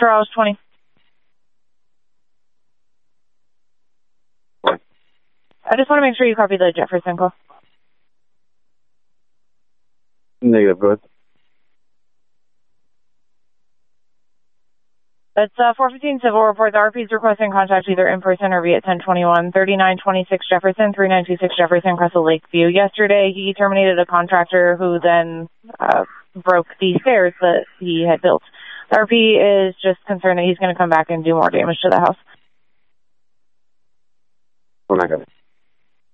Mr. Rawls, 20. I just want to make sure you copy the Jefferson call. Negative, go ahead. It's 415 civil report. The RP is requesting contact either in person or via 1021 3926 Jefferson, 3926 Jefferson, Crescent Lakeview. Yesterday, he terminated a contractor who then broke the stairs that he had built. The RP is just concerned that he's going to come back and do more damage to the house. We're not going to.